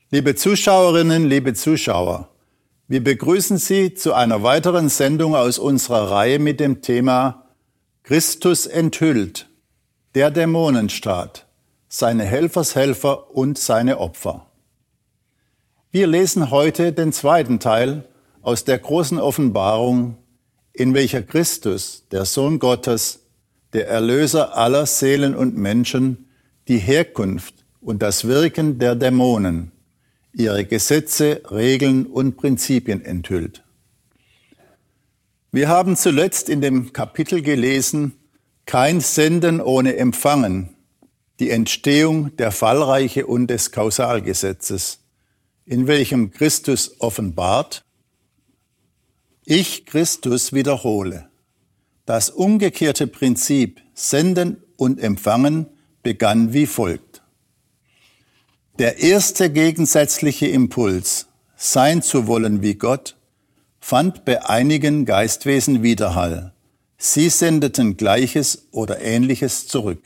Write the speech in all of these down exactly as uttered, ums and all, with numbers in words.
Liebe Zuschauerinnen, liebe Zuschauer, wir begrüßen Sie zu einer weiteren Sendung aus unserer Reihe mit dem Thema Christus enthüllt, der Dämonenstaat, seine Helfershelfer und seine Opfer. Wir lesen heute den zweiten Teil aus der großen Offenbarung, in welcher Christus, der Sohn Gottes, der Erlöser aller Seelen und Menschen, die Herkunft und das Wirken der Dämonen, ihre Gesetze, Regeln und Prinzipien enthüllt. Wir haben zuletzt in dem Kapitel gelesen, kein Senden ohne Empfangen, die Entstehung der Fallreiche und des Kausalgesetzes, in welchem Christus offenbart: Ich, Christus, wiederhole. Das umgekehrte Prinzip Senden und Empfangen begann wie folgt. Der erste gegensätzliche Impuls, sein zu wollen wie Gott, fand bei einigen Geistwesen Widerhall. Sie sendeten Gleiches oder Ähnliches zurück.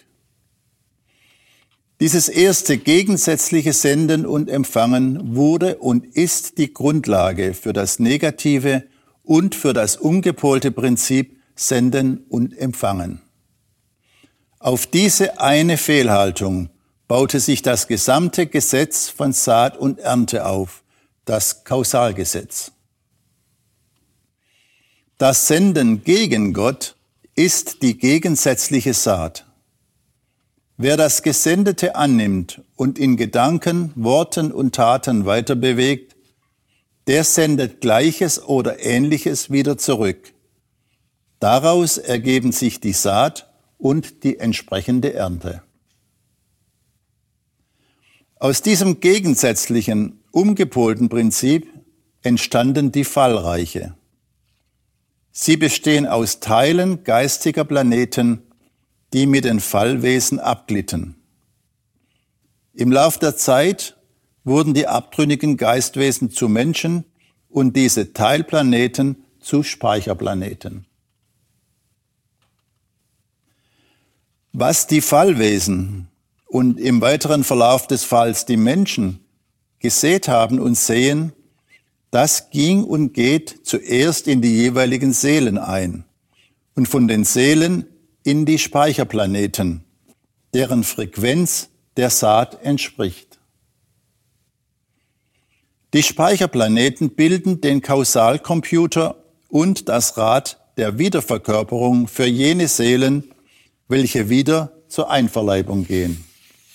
Dieses erste gegensätzliche Senden und Empfangen wurde und ist die Grundlage für das negative und für das umgepolte Prinzip Senden und Empfangen. Auf diese eine Fehlhaltung baute sich das gesamte Gesetz von Saat und Ernte auf, das Kausalgesetz. Das Senden gegen Gott ist die gegensätzliche Saat. Wer das Gesendete annimmt und in Gedanken, Worten und Taten weiter bewegt, der sendet Gleiches oder Ähnliches wieder zurück. Daraus ergeben sich die Saat und die entsprechende Ernte. Aus diesem gegensätzlichen, umgepolten Prinzip entstanden die Fallreiche. Sie bestehen aus Teilen geistiger Planeten, die mit den Fallwesen abglitten. Im Lauf der Zeit wurden die abtrünnigen Geistwesen zu Menschen und diese Teilplaneten zu Speicherplaneten. Was die Fallwesen und im weiteren Verlauf des Falls die Menschen gesät haben und sehen, das ging und geht zuerst in die jeweiligen Seelen ein und von den Seelen in die Speicherplaneten, deren Frequenz der Saat entspricht. Die Speicherplaneten bilden den Kausalcomputer und das Rad der Wiederverkörperung für jene Seelen, welche wieder zur Einverleibung gehen.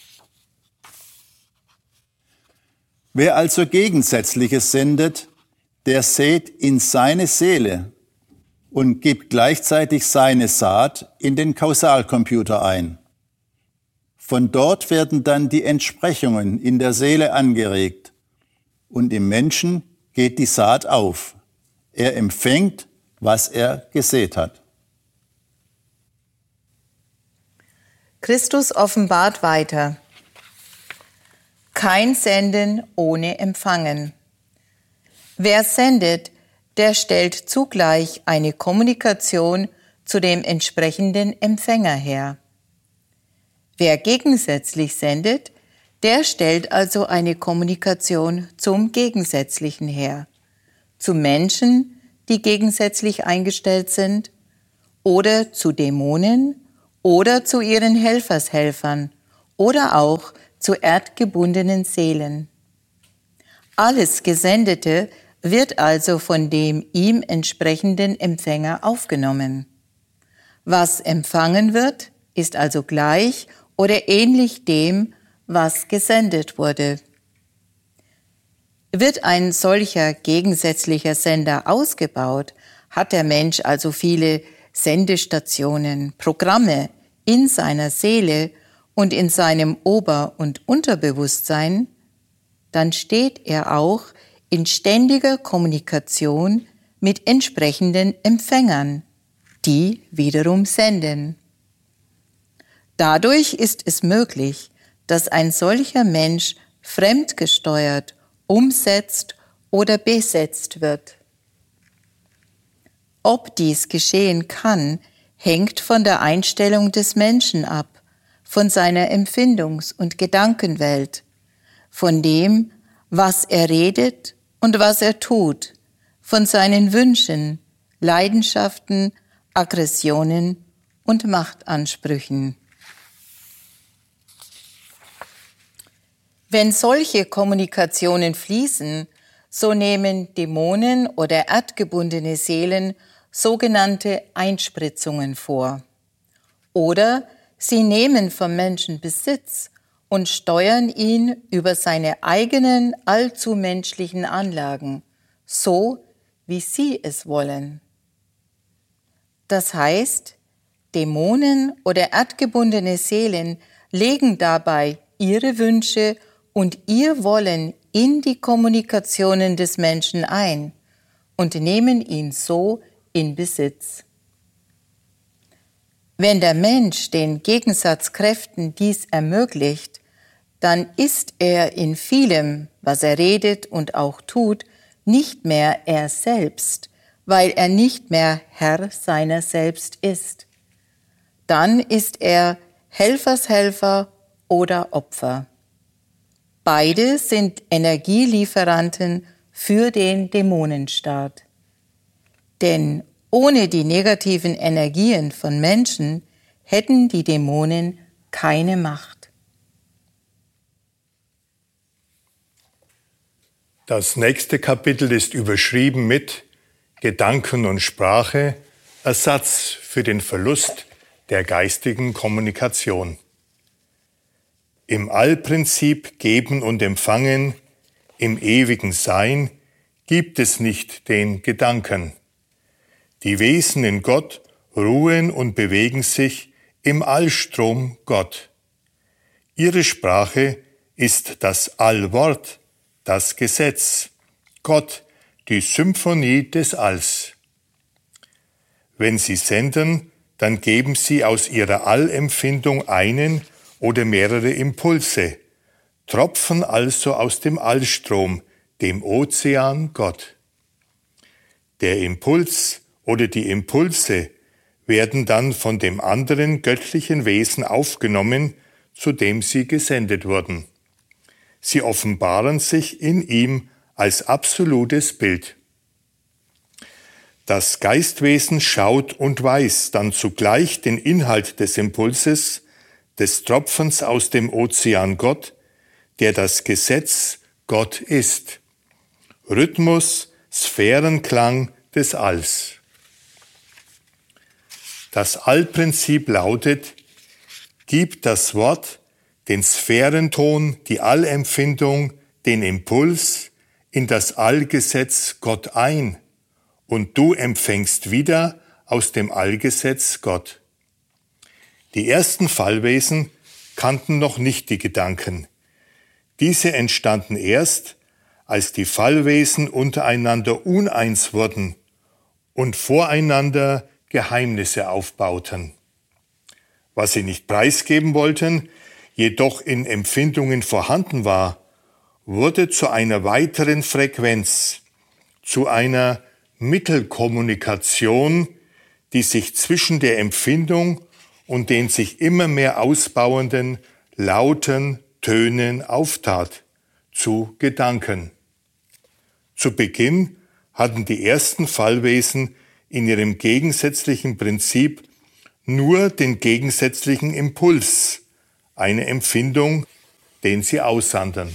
Wer also Gegensätzliches sendet, der sät in seine Seele und gibt gleichzeitig seine Saat in den Kausalcomputer ein. Von dort werden dann die Entsprechungen in der Seele angeregt und im Menschen geht die Saat auf. Er empfängt, was er gesät hat. Christus offenbart weiter. Kein Senden ohne Empfangen. Wer sendet, der stellt zugleich eine Kommunikation zu dem entsprechenden Empfänger her. Wer gegensätzlich sendet, der stellt also eine Kommunikation zum Gegensätzlichen her, zu Menschen, die gegensätzlich eingestellt sind, oder zu Dämonen, oder zu ihren Helfershelfern, oder auch zu erdgebundenen Seelen. Alles Gesendete wird also von dem ihm entsprechenden Empfänger aufgenommen. Was empfangen wird, ist also gleich oder ähnlich dem, was gesendet wurde. Wird ein solcher gegensätzlicher Sender ausgebaut, hat der Mensch also viele Sendestationen, Programme in seiner Seele und in seinem Ober- und Unterbewusstsein, dann steht er auch in ständiger Kommunikation mit entsprechenden Empfängern, die wiederum senden. Dadurch ist es möglich, dass ein solcher Mensch fremdgesteuert, umsetzt oder besetzt wird. Ob dies geschehen kann, hängt von der Einstellung des Menschen ab, von seiner Empfindungs- und Gedankenwelt, von dem, was er redet und was er tut, von seinen Wünschen, Leidenschaften, Aggressionen und Machtansprüchen. Wenn solche Kommunikationen fließen, so nehmen Dämonen oder erdgebundene Seelen sogenannte Einspritzungen vor. Oder sie nehmen vom Menschen Besitz und steuern ihn über seine eigenen allzu menschlichen Anlagen, so wie sie es wollen. Das heißt, Dämonen oder erdgebundene Seelen legen dabei ihre Wünsche und ihr Wollen in die Kommunikationen des Menschen ein und nehmen ihn so in Besitz. Wenn der Mensch den Gegensatzkräften dies ermöglicht, dann ist er in vielem, was er redet und auch tut, nicht mehr er selbst, weil er nicht mehr Herr seiner selbst ist. Dann ist er Helfershelfer oder Opfer. Beide sind Energielieferanten für den Dämonenstaat. Denn ohne die negativen Energien von Menschen hätten die Dämonen keine Macht. Das nächste Kapitel ist überschrieben mit Gedanken und Sprache, Ersatz für den Verlust der geistigen Kommunikation. Im Allprinzip Geben und Empfangen, im ewigen Sein, gibt es nicht den Gedanken. Die Wesen in Gott ruhen und bewegen sich im Allstrom Gott. Ihre Sprache ist das Allwort, das Gesetz, Gott, die Symphonie des Alls. Wenn sie senden, dann geben sie aus ihrer Allempfindung einen oder mehrere Impulse, tropfen also aus dem Allstrom, dem Ozean Gott. Der Impuls oder die Impulse werden dann von dem anderen göttlichen Wesen aufgenommen, zu dem sie gesendet wurden. Sie offenbaren sich in ihm als absolutes Bild. Das Geistwesen schaut und weiß dann zugleich den Inhalt des Impulses, des Tropfens aus dem Ozean Gott, der das Gesetz Gott ist. Rhythmus, Sphärenklang des Alls. Das Allprinzip lautet, gib das Wort, den Sphärenton, die Allempfindung, den Impuls in das Allgesetz Gott ein und du empfängst wieder aus dem Allgesetz Gott. Die ersten Fallwesen kannten noch nicht die Gedanken. Diese entstanden erst, als die Fallwesen untereinander uneins wurden und voreinander Geheimnisse aufbauten. Was sie nicht preisgeben wollten, jedoch in Empfindungen vorhanden war, wurde zu einer weiteren Frequenz, zu einer Mittelkommunikation, die sich zwischen der Empfindung und den sich immer mehr ausbauenden lauten Tönen auftat, zu Gedanken. Zu Beginn hatten die ersten Fallwesen in ihrem gegensätzlichen Prinzip nur den gegensätzlichen Impuls, eine Empfindung, den sie aussandern.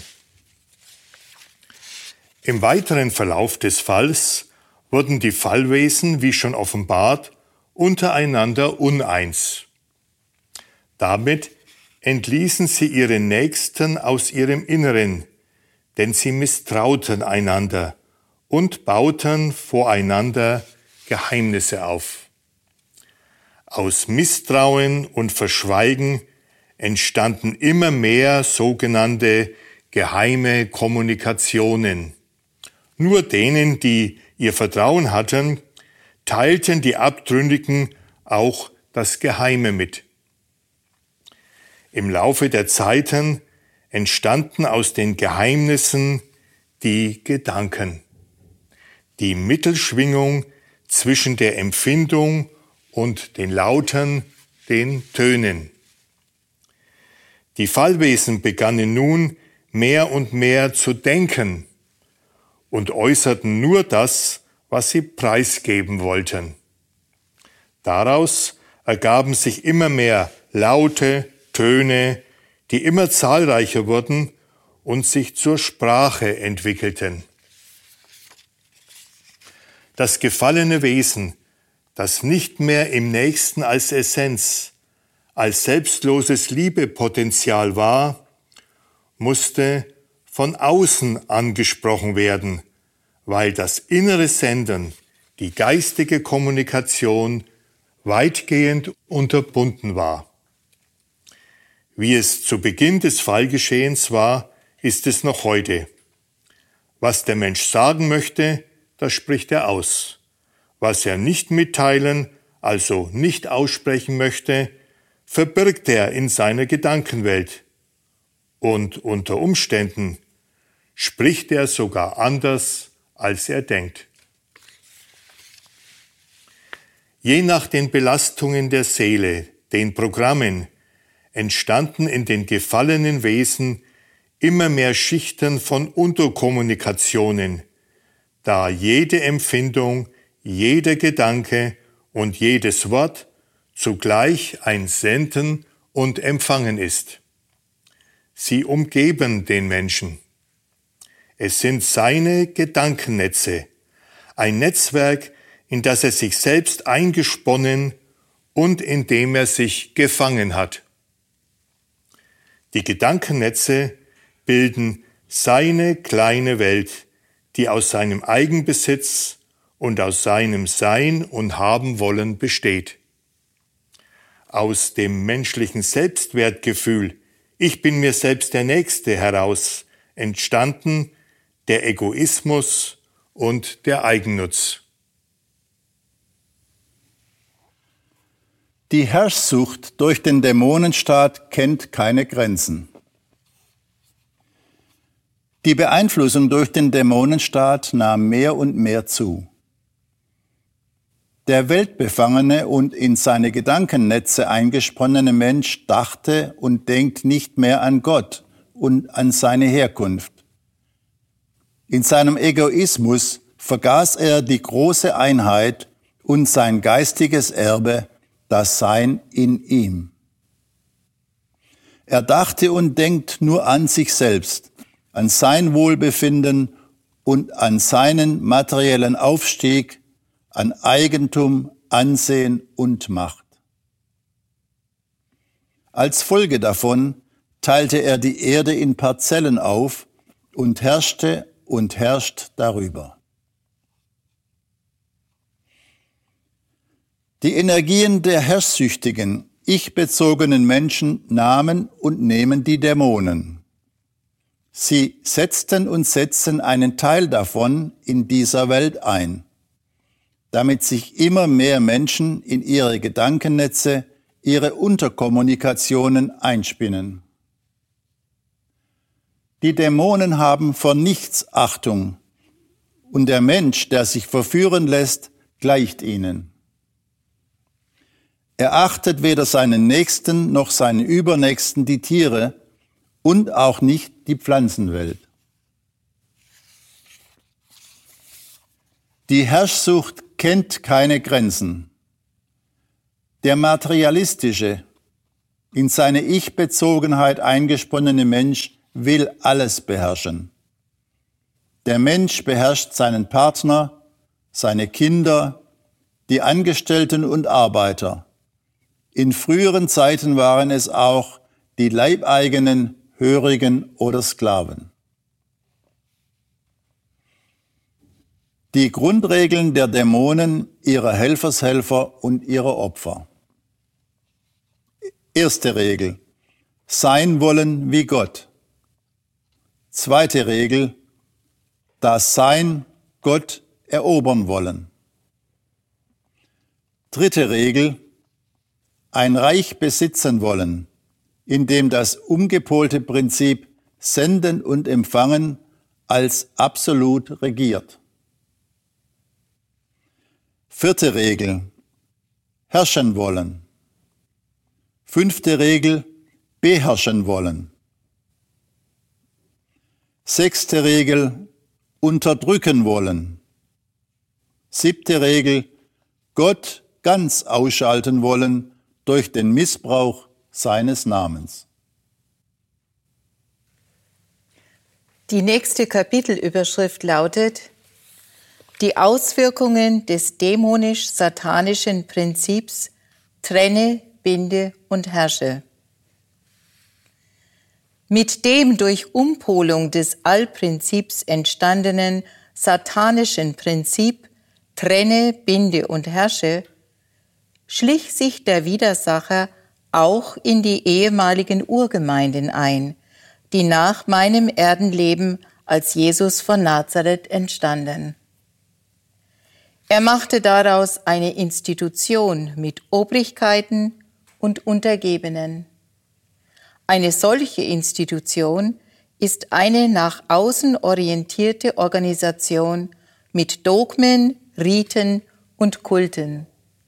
Im weiteren Verlauf des Falls wurden die Fallwesen, wie schon offenbart, untereinander uneins. Damit entließen sie ihre Nächsten aus ihrem Inneren, denn sie misstrauten einander und bauten voreinander Geheimnisse auf. Aus Misstrauen und Verschweigen entstanden immer mehr sogenannte geheime Kommunikationen. Nur denen, die ihr Vertrauen hatten, teilten die Abtrünnigen auch das Geheime mit. Im Laufe der Zeiten entstanden aus den Geheimnissen die Gedanken, die Mittelschwingung zwischen der Empfindung und den Lauten, den Tönen. Die Fallwesen begannen nun, mehr und mehr zu denken und äußerten nur das, was sie preisgeben wollten. Daraus ergaben sich immer mehr Laute, Töne, die immer zahlreicher wurden und sich zur Sprache entwickelten. Das gefallene Wesen, das nicht mehr im Nächsten als Essenz, als selbstloses Liebepotenzial war, musste von außen angesprochen werden, weil das innere Senden, die geistige Kommunikation, weitgehend unterbunden war. Wie es zu Beginn des Fallgeschehens war, ist es noch heute. Was der Mensch sagen möchte, das spricht er aus. Was er nicht mitteilen, also nicht aussprechen möchte, verbirgt er in seiner Gedankenwelt. Und unter Umständen spricht er sogar anders, als er denkt. Je nach den Belastungen der Seele, den Programmen, entstanden in den gefallenen Wesen immer mehr Schichten von Unterkommunikationen, da jede Empfindung, jeder Gedanke und jedes Wort zugleich ein Senden und Empfangen ist. Sie umgeben den Menschen. Es sind seine Gedankennetze, ein Netzwerk, in das er sich selbst eingesponnen und in dem er sich gefangen hat. Die Gedankennetze bilden seine kleine Welt, die aus seinem Eigenbesitz und aus seinem Sein und Haben-Wollen besteht. Aus dem menschlichen Selbstwertgefühl, ich bin mir selbst der Nächste, heraus entstanden der Egoismus und der Eigennutz. Die Herrschsucht durch den Dämonenstaat kennt keine Grenzen. Die Beeinflussung durch den Dämonenstaat nahm mehr und mehr zu. Der weltbefangene und in seine Gedankennetze eingesponnene Mensch dachte und denkt nicht mehr an Gott und an seine Herkunft. In seinem Egoismus vergaß er die große Einheit und sein geistiges Erbe, das Sein in ihm. Er dachte und denkt nur an sich selbst, an sein Wohlbefinden und an seinen materiellen Aufstieg, an Eigentum, Ansehen und Macht. Als Folge davon teilte er die Erde in Parzellen auf und herrschte und herrscht darüber. Die Energien der herrschsüchtigen, ich-bezogenen Menschen nahmen und nehmen die Dämonen. Sie setzten und setzen einen Teil davon in dieser Welt ein, damit sich immer mehr Menschen in ihre Gedankennetze, ihre Unterkommunikationen einspinnen. Die Dämonen haben vor nichts Achtung und der Mensch, der sich verführen lässt, gleicht ihnen. Er achtet weder seinen Nächsten noch seinen Übernächsten, die Tiere, und auch nicht die Pflanzenwelt. Die Herrschsucht kennt keine Grenzen. Der materialistische, in seine Ich-Bezogenheit eingesponnene Mensch will alles beherrschen. Der Mensch beherrscht seinen Partner, seine Kinder, die Angestellten und Arbeiter. In früheren Zeiten waren es auch die Leibeigenen, Hörigen oder Sklaven. Die Grundregeln der Dämonen, ihrer Helfershelfer und ihrer Opfer. Erste Regel: Sein wollen wie Gott. Zweite Regel: Das Sein Gott erobern wollen. Dritte Regel: Ein Reich besitzen wollen, in dem das umgepolte Prinzip Senden und Empfangen als absolut regiert. Vierte Regel: Herrschen wollen. Fünfte Regel: Beherrschen wollen. Sechste Regel, unterdrücken wollen. Siebte Regel, Gott ganz ausschalten wollen durch den Missbrauch seines Namens. Die nächste Kapitelüberschrift lautet: Die Auswirkungen des dämonisch-satanischen Prinzips trenne, binde und herrsche. Mit dem durch Umpolung des Allprinzips entstandenen satanischen Prinzip trenne, binde und herrsche schlich sich der Widersacher auch in die ehemaligen Urgemeinden ein, die nach meinem Erdenleben als Jesus von Nazareth entstanden. Er machte daraus eine Institution mit Obrigkeiten und Untergebenen. Eine solche Institution ist eine nach außen orientierte Organisation mit Dogmen, Riten und Kulten.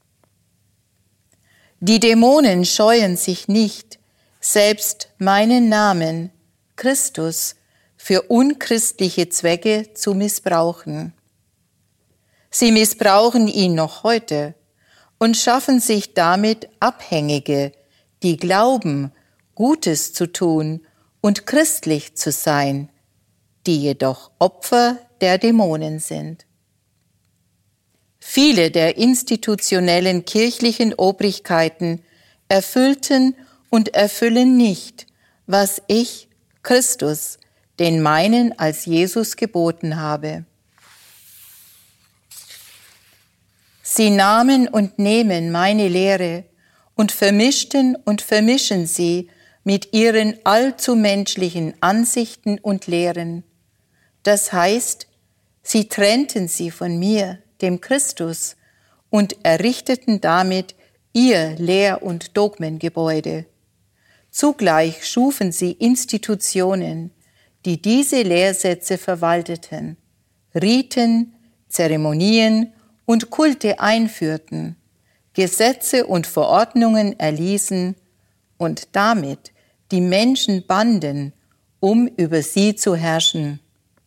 Die Dämonen scheuen sich nicht, selbst meinen Namen, Christus, für unchristliche Zwecke zu missbrauchen. Sie missbrauchen ihn noch heute und schaffen sich damit Abhängige, die glauben, Gutes zu tun und christlich zu sein, die jedoch Opfer der Dämonen sind. Viele der institutionellen kirchlichen Obrigkeiten erfüllten und erfüllen nicht, was ich, Christus, den meinen als Jesus geboten habe. Sie nahmen und nehmen meine Lehre und vermischten und vermischen sie mit ihren allzu menschlichen Ansichten und Lehren. Das heißt, sie trennten sie von mir, dem Christus, und errichteten damit ihr Lehr- und Dogmengebäude. Zugleich schufen sie Institutionen, die diese Lehrsätze verwalteten, Riten, Zeremonien und Kulte einführten, Gesetze und Verordnungen erließen und damit die Menschen banden, um über sie zu herrschen.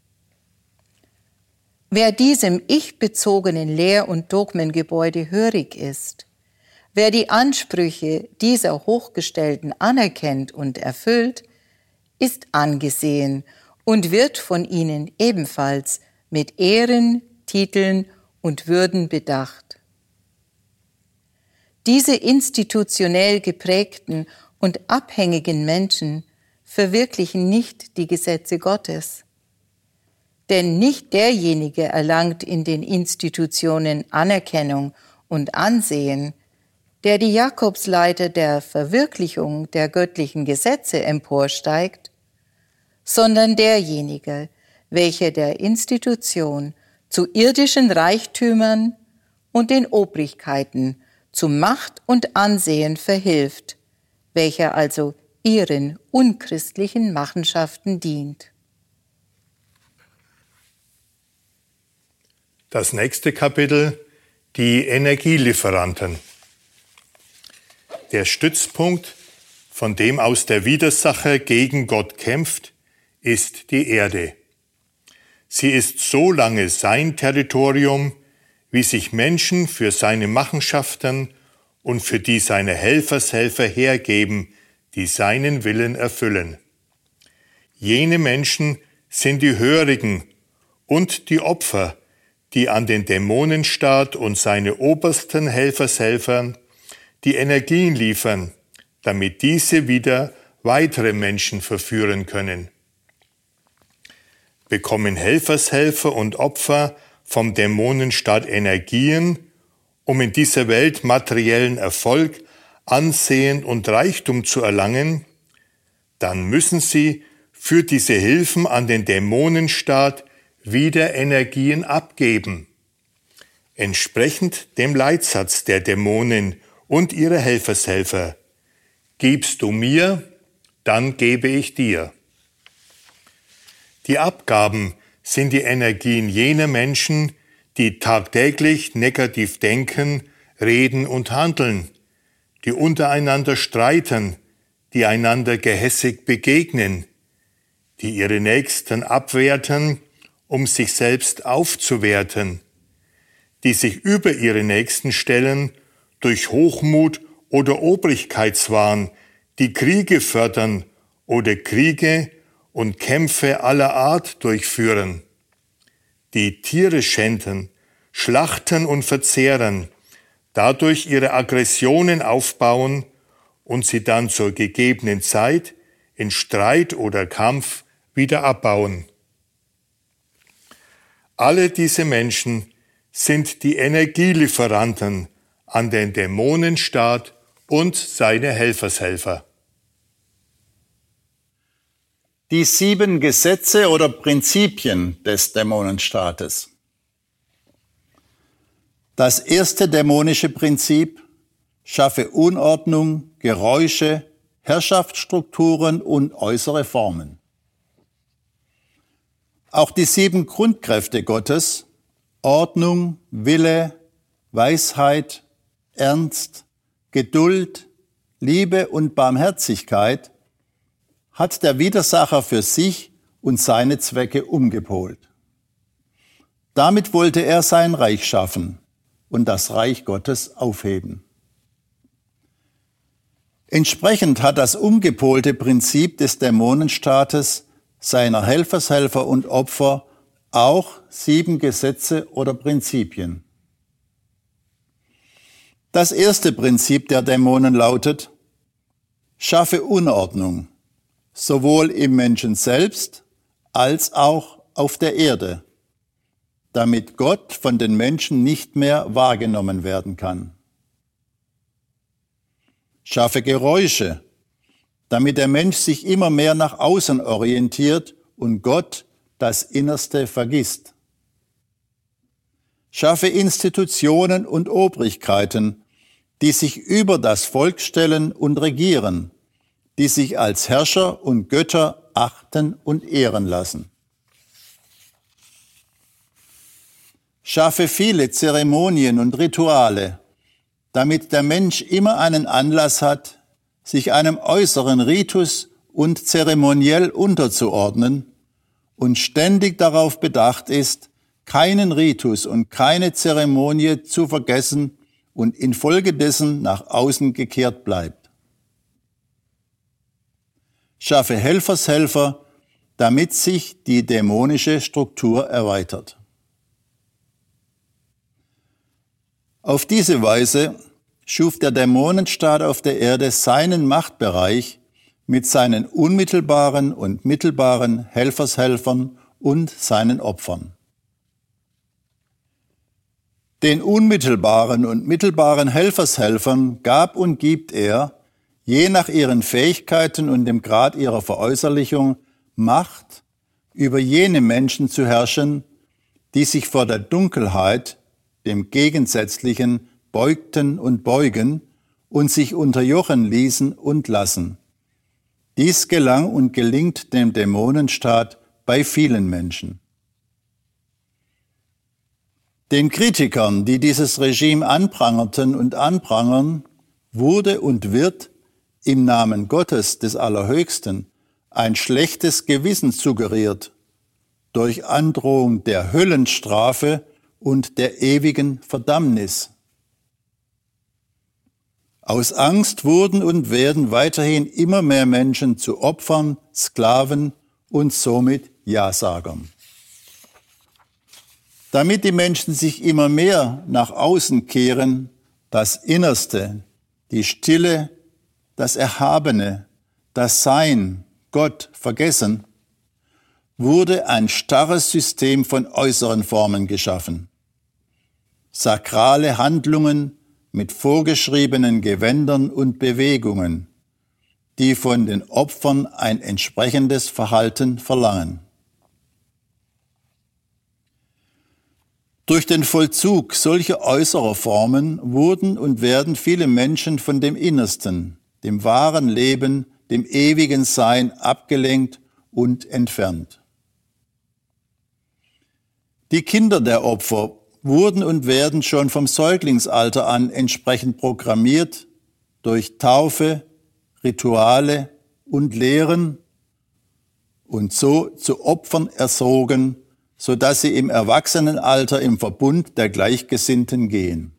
Wer diesem ich-bezogenen Lehr- und Dogmengebäude hörig ist, wer die Ansprüche dieser Hochgestellten anerkennt und erfüllt, ist angesehen und wird von ihnen ebenfalls mit Ehren, Titeln und Würden bedacht. Diese institutionell geprägten und abhängigen Menschen verwirklichen nicht die Gesetze Gottes. Denn nicht derjenige erlangt in den Institutionen Anerkennung und Ansehen, der die Jakobsleiter der Verwirklichung der göttlichen Gesetze emporsteigt, sondern derjenige, welcher der Institution zu irdischen Reichtümern und den Obrigkeiten zu Macht und Ansehen verhilft, welcher also ihren unchristlichen Machenschaften dient. Das nächste Kapitel, die Energielieferanten. Der Stützpunkt, von dem aus der Widersacher gegen Gott kämpft, ist die Erde. Sie ist so lange sein Territorium, wie sich Menschen für seine Machenschaften und für die seine Helfershelfer hergeben, die seinen Willen erfüllen. Jene Menschen sind die Hörigen und die Opfer, die an den Dämonenstaat und seine obersten Helfershelfern die Energien liefern, damit diese wieder weitere Menschen verführen können. Bekommen Helfershelfer und Opfer vom Dämonenstaat Energien, um in dieser Welt materiellen Erfolg, Ansehen und Reichtum zu erlangen, dann müssen sie für diese Hilfen an den Dämonenstaat wieder Energien abgeben, entsprechend dem Leitsatz der Dämonen und ihrer Helfershelfer: Gibst du mir, dann gebe ich dir. Die Abgaben sind die Energien jener Menschen, die tagtäglich negativ denken, reden und handeln, die untereinander streiten, die einander gehässig begegnen, die ihre Nächsten abwerten, um sich selbst aufzuwerten, die sich über ihre Nächsten stellen durch Hochmut oder Obrigkeitswahn, die Kriege fördern oder Kriege und Kämpfe aller Art durchführen, die Tiere schänden, schlachten und verzehren, dadurch ihre Aggressionen aufbauen und sie dann zur gegebenen Zeit in Streit oder Kampf wieder abbauen. Alle diese Menschen sind die Energielieferanten an den Dämonenstaat und seine Helfershelfer. Die sieben Gesetze oder Prinzipien des Dämonenstaates. Das erste dämonische Prinzip: schaffe Unordnung, Geräusche, Herrschaftsstrukturen und äußere Formen. Auch die sieben Grundkräfte Gottes, Ordnung, Wille, Weisheit, Ernst, Geduld, Liebe und Barmherzigkeit, hat der Widersacher für sich und seine Zwecke umgepolt. Damit wollte er sein Reich schaffen und das Reich Gottes aufheben. Entsprechend hat das umgepolte Prinzip des Dämonenstaates, seiner Helfershelfer und Opfer auch sieben Gesetze oder Prinzipien. Das erste Prinzip der Dämonen lautet: schaffe Unordnung, sowohl im Menschen selbst als auch auf der Erde, damit Gott von den Menschen nicht mehr wahrgenommen werden kann. Schaffe Geräusche, damit der Mensch sich immer mehr nach außen orientiert und Gott das Innerste vergisst. Schaffe Institutionen und Obrigkeiten, die sich über das Volk stellen und regieren, die sich als Herrscher und Götter achten und ehren lassen. Schaffe viele Zeremonien und Rituale, damit der Mensch immer einen Anlass hat, sich einem äußeren Ritus und zeremoniell unterzuordnen und ständig darauf bedacht ist, keinen Ritus und keine Zeremonie zu vergessen und infolgedessen nach außen gekehrt bleibt. Schaffe Helfershelfer, damit sich die dämonische Struktur erweitert. Auf diese Weise schuf der Dämonenstaat auf der Erde seinen Machtbereich mit seinen unmittelbaren und mittelbaren Helfershelfern und seinen Opfern. Den unmittelbaren und mittelbaren Helfershelfern gab und gibt er, je nach ihren Fähigkeiten und dem Grad ihrer Veräußerlichung, Macht, über jene Menschen zu herrschen, die sich vor der Dunkelheit, dem Gegensätzlichen, beugten und beugen und sich unterjochen ließen und lassen. Dies gelang und gelingt dem Dämonenstaat bei vielen Menschen. Den Kritikern, die dieses Regime anprangerten und anprangern, wurde und wird im Namen Gottes des Allerhöchsten ein schlechtes Gewissen suggeriert durch Androhung der Höllenstrafe und der ewigen Verdammnis. Aus Angst wurden und werden weiterhin immer mehr Menschen zu Opfern, Sklaven und somit Ja-Sagern. Damit die Menschen sich immer mehr nach außen kehren, das Innerste, die Stille, das Erhabene, das Sein, Gott vergessen, wurde ein starres System von äußeren Formen geschaffen. Sakrale Handlungen mit vorgeschriebenen Gewändern und Bewegungen, die von den Opfern ein entsprechendes Verhalten verlangen. Durch den Vollzug solcher äußerer Formen wurden und werden viele Menschen von dem Innersten, dem wahren Leben, dem ewigen Sein abgelenkt und entfernt. Die Kinder der Opfer wurden und werden schon vom Säuglingsalter an entsprechend programmiert durch Taufe, Rituale und Lehren und so zu Opfern erzogen, sodass sie im Erwachsenenalter im Verbund der Gleichgesinnten gehen.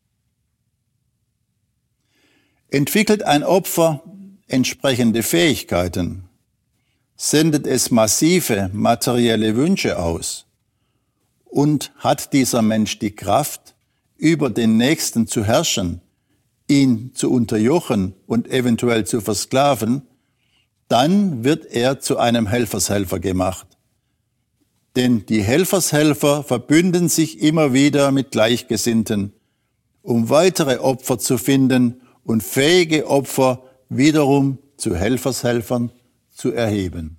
Entwickelt ein Opfer entsprechende Fähigkeiten, sendet es massive materielle Wünsche aus und hat dieser Mensch die Kraft, über den Nächsten zu herrschen, ihn zu unterjochen und eventuell zu versklaven, dann wird er zu einem Helfershelfer gemacht. Denn die Helfershelfer verbünden sich immer wieder mit Gleichgesinnten, um weitere Opfer zu finden und fähige Opfer wiederum zu Helfershelfern zu erheben.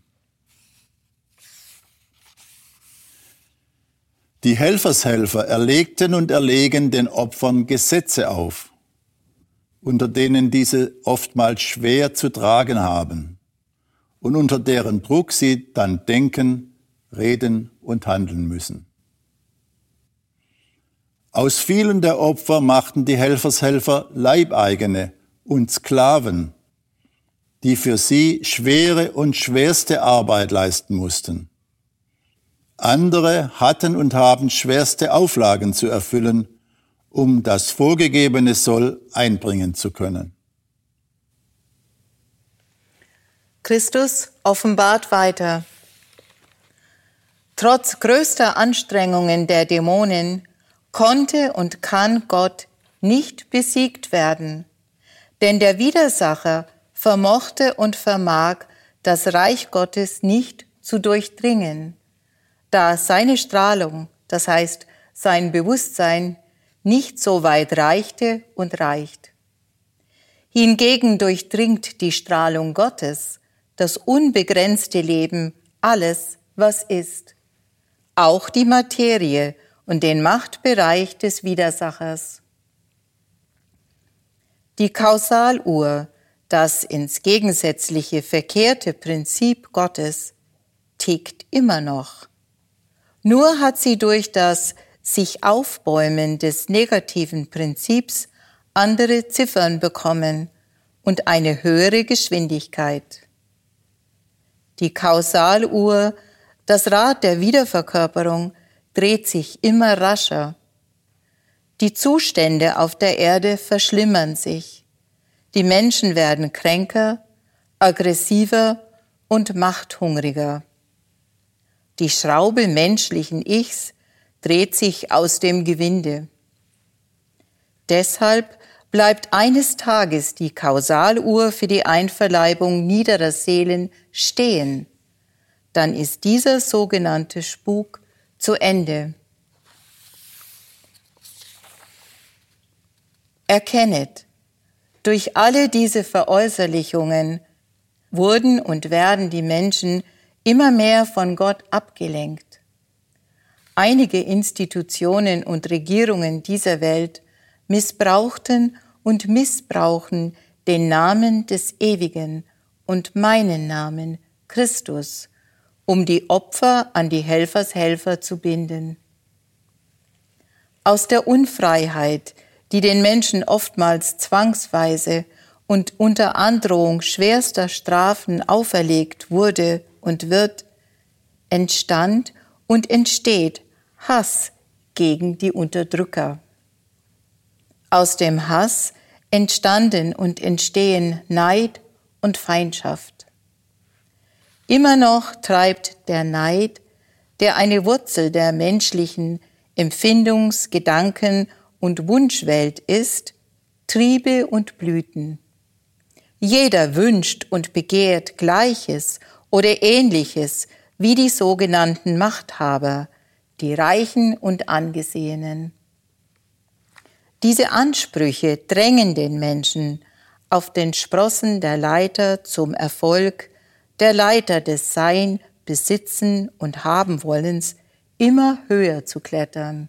Die Helfershelfer erlegten und erlegen den Opfern Gesetze auf, unter denen diese oftmals schwer zu tragen haben und unter deren Druck sie dann denken, reden und handeln müssen. Aus vielen der Opfer machten die Helfershelfer Leibeigene und Sklaven, die für sie schwere und schwerste Arbeit leisten mussten. Andere hatten und haben schwerste Auflagen zu erfüllen, um das vorgegebene Soll einbringen zu können. Christus offenbart weiter. Trotz größter Anstrengungen der Dämonen konnte und kann Gott nicht besiegt werden, denn der Widersacher vermochte und vermag das Reich Gottes nicht zu durchdringen, da seine Strahlung, das heißt sein Bewusstsein, nicht so weit reichte und reicht. Hingegen durchdringt die Strahlung Gottes das unbegrenzte Leben alles, was ist, auch die Materie und den Machtbereich des Widersachers. Die Kausaluhr, das ins Gegensätzliche verkehrte Prinzip Gottes, tickt immer noch. Nur hat sie durch das sich Aufbäumen des negativen Prinzips andere Ziffern bekommen und eine höhere Geschwindigkeit. Die Kausaluhr, das Rad der Wiederverkörperung, dreht sich immer rascher. Die Zustände auf der Erde verschlimmern sich. Die Menschen werden kränker, aggressiver und machthungriger. Die Schraube menschlichen Ichs dreht sich aus dem Gewinde. Deshalb bleibt eines Tages die Kausaluhr für die Einverleibung niederer Seelen stehen. Dann ist dieser sogenannte Spuk zu Ende. Erkennet, durch alle diese Veräußerlichungen wurden und werden die Menschen immer mehr von Gott abgelenkt. Einige Institutionen und Regierungen dieser Welt missbrauchten und missbrauchen den Namen des Ewigen und meinen Namen, Christus, um die Opfer an die Helfershelfer zu binden. Aus der Unfreiheit, die den Menschen oftmals zwangsweise und unter Androhung schwerster Strafen auferlegt wurde und wird, entstand und entsteht Hass gegen die Unterdrücker. Aus dem Hass entstanden und entstehen Neid und Feindschaft. Immer noch treibt der Neid, der eine Wurzel der menschlichen Empfindungs-, Gedanken- und Wunschwelt ist, Triebe und Blüten. Jeder wünscht und begehrt Gleiches oder Ähnliches wie die sogenannten Machthaber, die Reichen und Angesehenen. Diese Ansprüche drängen den Menschen auf den Sprossen der Leiter zum Erfolg, der Leiter des Sein, Besitzen und Habenwollens immer höher zu klettern.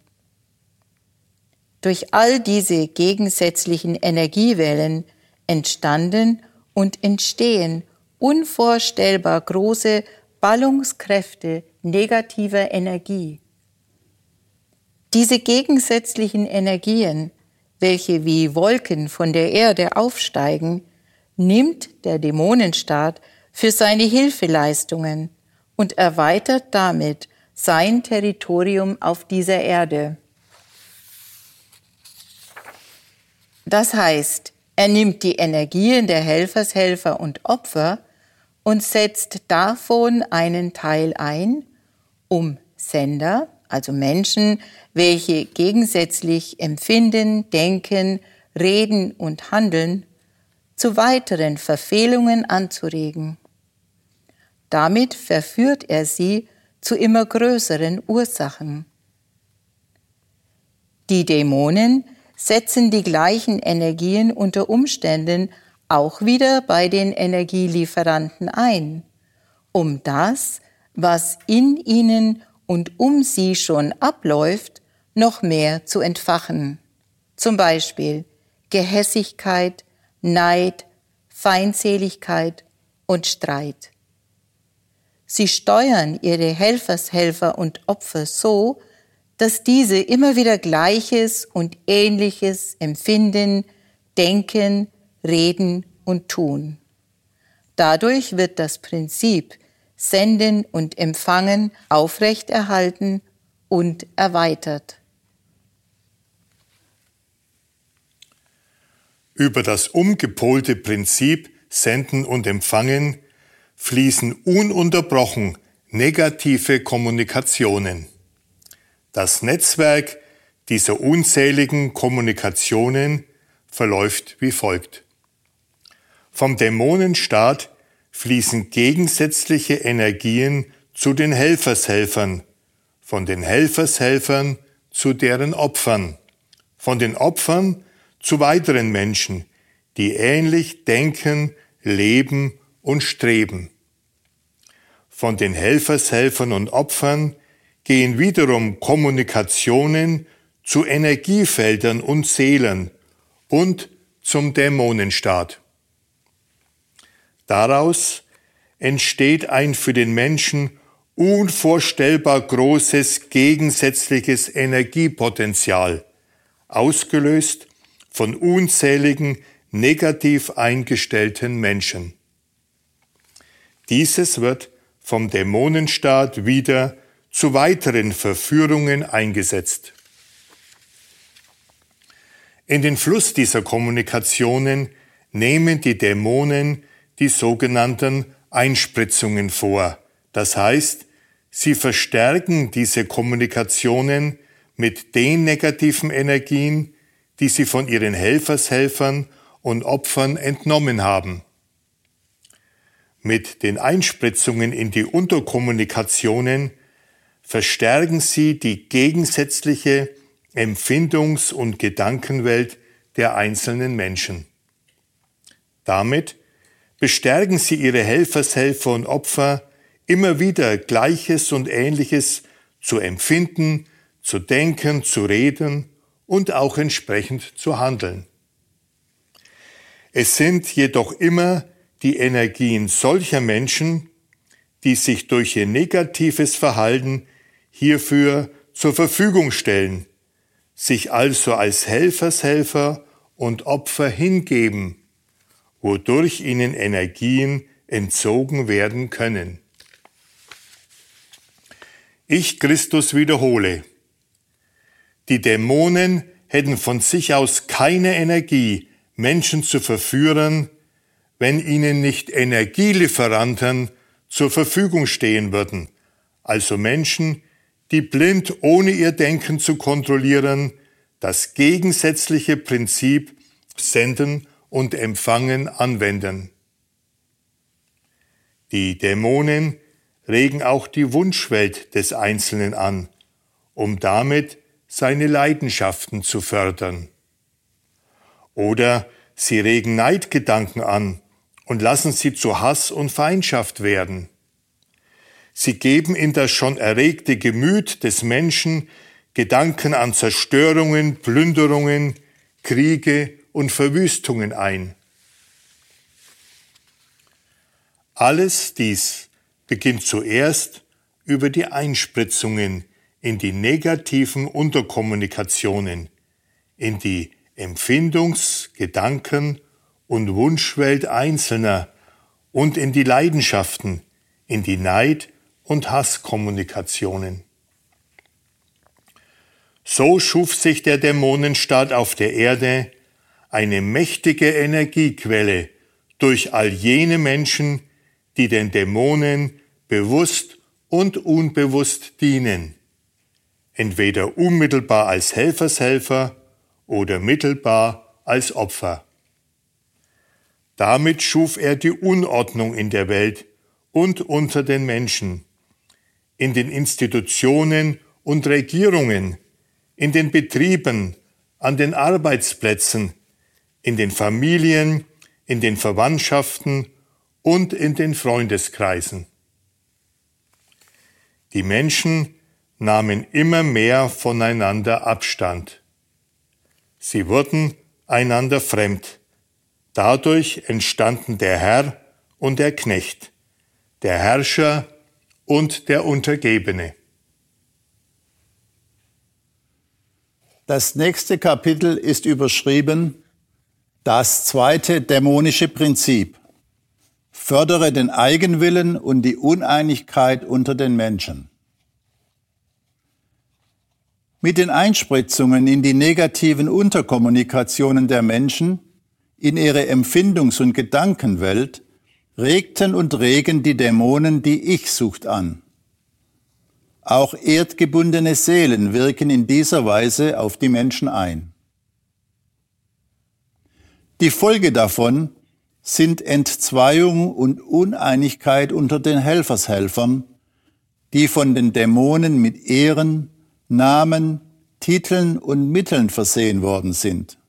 Durch all diese gegensätzlichen Energiewellen entstanden und entstehen unvorstellbar große Ballungskräfte negativer Energie. Diese gegensätzlichen Energien, welche wie Wolken von der Erde aufsteigen, nimmt der Dämonenstaat für seine Hilfeleistungen und erweitert damit sein Territorium auf dieser Erde. Das heißt, er nimmt die Energien der Helfershelfer und Opfer und setzt davon einen Teil ein, um Sender, also Menschen, welche gegensätzlich empfinden, denken, reden und handeln, zu weiteren Verfehlungen anzuregen. Damit verführt er sie zu immer größeren Ursachen. Die Dämonen setzen die gleichen Energien unter Umständen auch wieder bei den Energielieferanten ein, um das, was in ihnen und um sie schon abläuft, noch mehr zu entfachen. Zum Beispiel Gehässigkeit, Neid, Feindseligkeit und Streit. Sie steuern ihre Helfershelfer und Opfer so, dass diese immer wieder Gleiches und Ähnliches empfinden, denken, reden und tun. Dadurch wird das Prinzip Senden und Empfangen aufrechterhalten und erweitert. Über das umgepolte Prinzip Senden und Empfangen fließen ununterbrochen negative Kommunikationen. Das Netzwerk dieser unzähligen Kommunikationen verläuft wie folgt. Vom Dämonenstaat fließen gegensätzliche Energien zu den Helfershelfern, von den Helfershelfern zu deren Opfern, von den Opfern zu weiteren Menschen, die ähnlich denken, leben und streben. Von den Helfershelfern und Opfern gehen wiederum Kommunikationen zu Energiefeldern und Seelen und zum Dämonenstaat. Daraus entsteht ein für den Menschen unvorstellbar großes gegensätzliches Energiepotenzial, ausgelöst von unzähligen negativ eingestellten Menschen. Dieses wird vom Dämonenstaat wieder zu weiteren Verführungen eingesetzt. In den Fluss dieser Kommunikationen nehmen die Dämonen die sogenannten Einspritzungen vor. Das heißt, sie verstärken diese Kommunikationen mit den negativen Energien, die sie von ihren Helfershelfern und Opfern entnommen haben. Mit den Einspritzungen in die Unterkommunikationen verstärken sie die gegensätzliche Empfindungs- und Gedankenwelt der einzelnen Menschen. Damit bestärken sie ihre Helfershelfer und Opfer, immer wieder Gleiches und Ähnliches zu empfinden, zu denken, zu reden und auch entsprechend zu handeln. Es sind jedoch immer die Energien solcher Menschen, die sich durch ihr negatives Verhalten hierfür zur Verfügung stellen, sich also als Helfershelfer und Opfer hingeben, wodurch ihnen Energien entzogen werden können. Ich, Christus, wiederhole: Die Dämonen hätten von sich aus keine Energie, Menschen zu verführen, wenn ihnen nicht Energielieferanten zur Verfügung stehen würden, also Menschen, die blind, ohne ihr Denken zu kontrollieren, das gegensätzliche Prinzip Senden und Empfangen anwenden. Die Dämonen regen auch die Wunschwelt des Einzelnen an, um damit seine Leidenschaften zu fördern. Oder sie regen Neidgedanken an und lassen sie zu Hass und Feindschaft werden. Sie geben in das schon erregte Gemüt des Menschen Gedanken an Zerstörungen, Plünderungen, Kriege und Verwüstungen ein. Alles dies beginnt zuerst über die Einspritzungen in die negativen Unterkommunikationen, in die Empfindungs-, Gedanken- und Wunschwelt Einzelner und in die Leidenschaften, in die Neid- und Hasskommunikationen. So schuf sich der Dämonenstaat auf der Erde eine mächtige Energiequelle durch all jene Menschen, die den Dämonen bewusst und unbewusst dienen, entweder unmittelbar als Helfershelfer oder mittelbar als Opfer. Damit schuf er die Unordnung in der Welt und unter den Menschen, in den Institutionen und Regierungen, in den Betrieben, an den Arbeitsplätzen, in den Familien, in den Verwandtschaften und in den Freundeskreisen. Die Menschen nahmen immer mehr voneinander Abstand. Sie wurden einander fremd. Dadurch entstanden der Herr und der Knecht, der Herrscher und der Untergebene. Das nächste Kapitel ist überschrieben: Das zweite dämonische Prinzip. Fördere den Eigenwillen und die Uneinigkeit unter den Menschen. Mit den Einspritzungen in die negativen Unterkommunikationen der Menschen, in ihre Empfindungs- und Gedankenwelt, regten und regen die Dämonen die Ich-Sucht an. Auch erdgebundene Seelen wirken in dieser Weise auf die Menschen ein. Die Folge davon sind Entzweiung und Uneinigkeit unter den Helfershelfern, die von den Dämonen mit Ehren, Namen, Titeln und Mitteln versehen worden sind.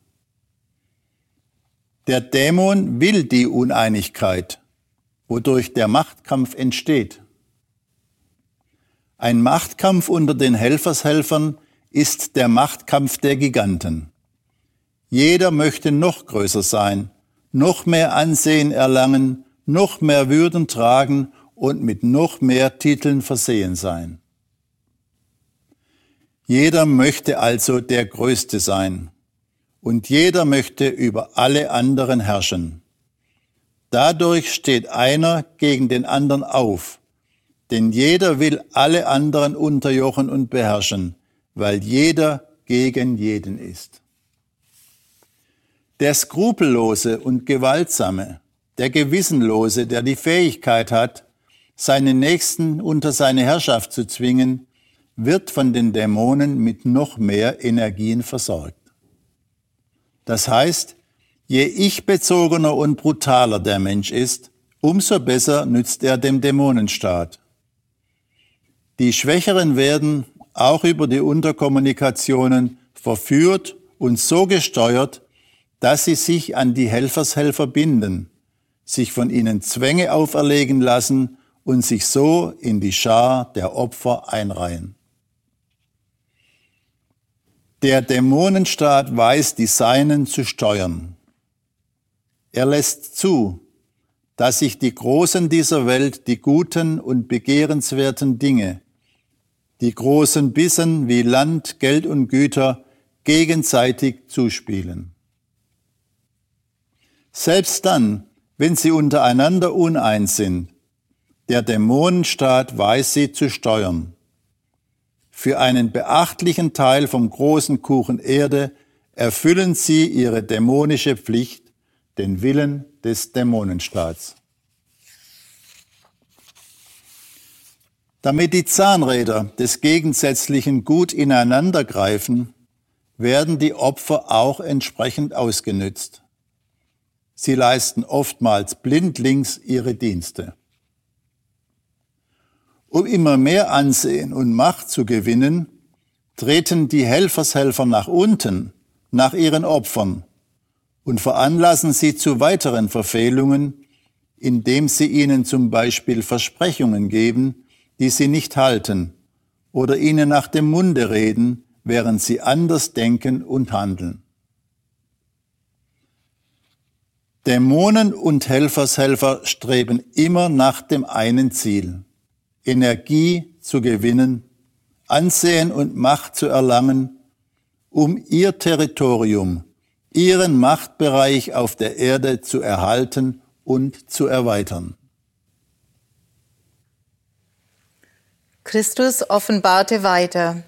Der Dämon will die Uneinigkeit, wodurch der Machtkampf entsteht. Ein Machtkampf unter den Helfershelfern ist der Machtkampf der Giganten. Jeder möchte noch größer sein, noch mehr Ansehen erlangen, noch mehr Würden tragen und mit noch mehr Titeln versehen sein. Jeder möchte also der Größte sein und jeder möchte über alle anderen herrschen. Dadurch steht einer gegen den anderen auf, denn jeder will alle anderen unterjochen und beherrschen, weil jeder gegen jeden ist. Der Skrupellose und Gewaltsame, der Gewissenlose, der die Fähigkeit hat, seinen Nächsten unter seine Herrschaft zu zwingen, wird von den Dämonen mit noch mehr Energien versorgt. Das heißt, je ich-bezogener und brutaler der Mensch ist, umso besser nützt er dem Dämonenstaat. Die Schwächeren werden, auch über die Unterkommunikationen, verführt und so gesteuert, dass sie sich an die Helfershelfer binden, sich von ihnen Zwänge auferlegen lassen und sich so in die Schar der Opfer einreihen. Der Dämonenstaat weiß, die Seinen zu steuern. Er lässt zu, dass sich die Großen dieser Welt die guten und begehrenswerten Dinge, die großen Bissen wie Land, Geld und Güter, gegenseitig zuspielen. Selbst dann, wenn sie untereinander uneins sind, der Dämonenstaat weiß sie zu steuern. Für einen beachtlichen Teil vom großen Kuchen Erde erfüllen sie ihre dämonische Pflicht, den Willen des Dämonenstaats. Damit die Zahnräder des Gegensätzlichen gut ineinander greifen, werden die Opfer auch entsprechend ausgenützt. Sie leisten oftmals blindlings ihre Dienste. Um immer mehr Ansehen und Macht zu gewinnen, treten die Helfershelfer nach unten, nach ihren Opfern und veranlassen sie zu weiteren Verfehlungen, indem sie ihnen zum Beispiel Versprechungen geben, die sie nicht halten, oder ihnen nach dem Munde reden, während sie anders denken und handeln. Dämonen und Helfershelfer streben immer nach dem einen Ziel: Energie zu gewinnen, Ansehen und Macht zu erlangen, um ihr Territorium, ihren Machtbereich auf der Erde zu erhalten und zu erweitern. Christus offenbarte weiter: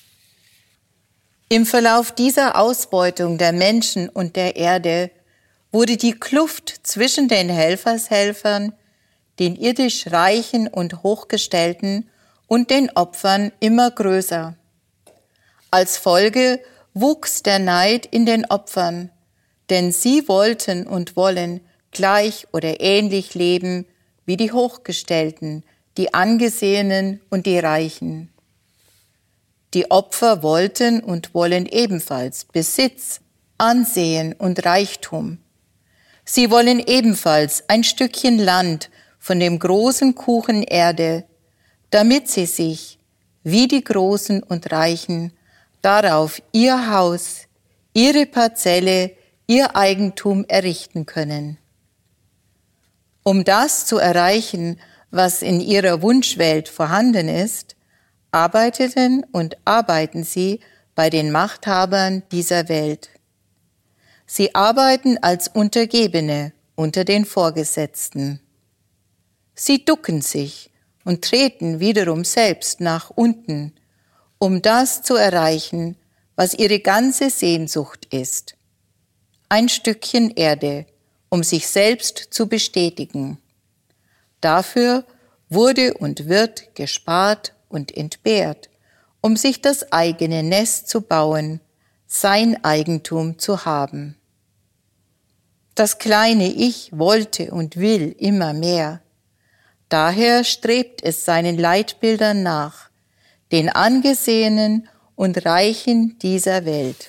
Im Verlauf dieser Ausbeutung der Menschen und der Erde wurde die Kluft zwischen den Helfershelfern, den irdisch Reichen und Hochgestellten und den Opfern immer größer. Als Folge wuchs der Neid in den Opfern, denn sie wollten und wollen gleich oder ähnlich leben wie die Hochgestellten, die Angesehenen und die Reichen. Die Opfer wollten und wollen ebenfalls Besitz, Ansehen und Reichtum. Sie wollen ebenfalls ein Stückchen Land von dem großen Kuchen Erde, damit sie sich, wie die Großen und Reichen, darauf ihr Haus, ihre Parzelle, ihr Eigentum errichten können. Um das zu erreichen, was in ihrer Wunschwelt vorhanden ist, arbeiteten und arbeiten sie bei den Machthabern dieser Welt. Sie arbeiten als Untergebene unter den Vorgesetzten. Sie ducken sich und treten wiederum selbst nach unten, um das zu erreichen, was ihre ganze Sehnsucht ist: ein Stückchen Erde, um sich selbst zu bestätigen. Dafür wurde und wird gespart und entbehrt, um sich das eigene Nest zu bauen, sein Eigentum zu haben. Das kleine Ich wollte und will immer mehr. Daher strebt es seinen Leitbildern nach, den Angesehenen und Reichen dieser Welt.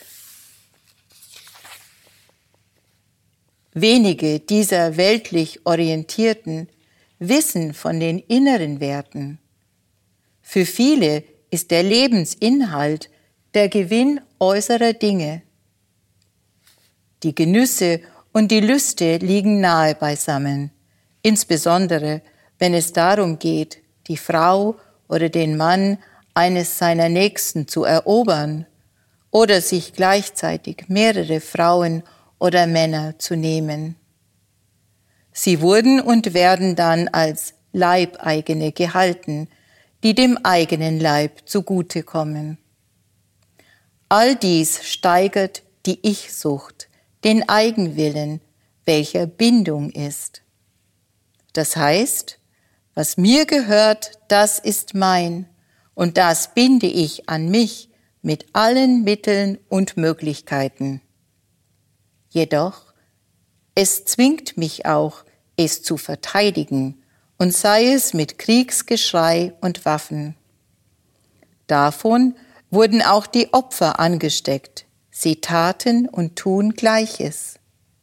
Wenige dieser weltlich Orientierten wissen von den inneren Werten. Für viele ist der Lebensinhalt der Gewinn äußerer Dinge. Die Genüsse und die Lüste liegen nahe beisammen, insbesondere wenn es darum geht, die Frau oder den Mann eines seiner Nächsten zu erobern oder sich gleichzeitig mehrere Frauen oder Männer zu nehmen. Sie wurden und werden dann als Leibeigene gehalten, die dem eigenen Leib zugutekommen. All dies steigert die Ich-Sucht, den Eigenwillen, welcher Bindung ist. Das heißt, was mir gehört, das ist mein, und das binde ich an mich mit allen Mitteln und Möglichkeiten. Jedoch, es zwingt mich auch, es zu verteidigen, und sei es mit Kriegsgeschrei und Waffen. Davon wurden auch die Opfer angesteckt. Sie taten und tun Gleiches.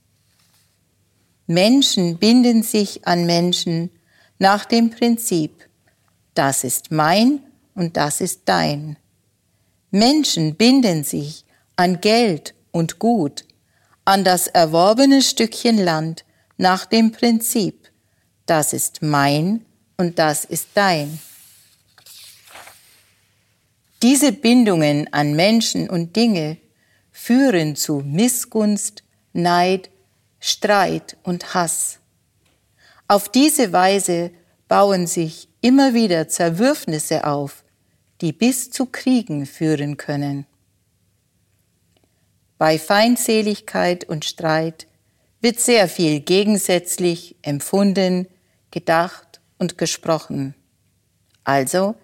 Menschen binden sich an Menschen nach dem Prinzip: das ist mein und das ist dein. Menschen binden sich an Geld und Gut, an das erworbene Stückchen Land nach dem Prinzip: das ist mein und das ist dein. Diese Bindungen an Menschen und Dinge führen zu Missgunst, Neid, Streit und Hass. Auf diese Weise bauen sich immer wieder Zerwürfnisse auf, die bis zu Kriegen führen können. Bei Feindseligkeit und Streit wird sehr viel gegensätzlich empfunden, gedacht und gesprochen. Also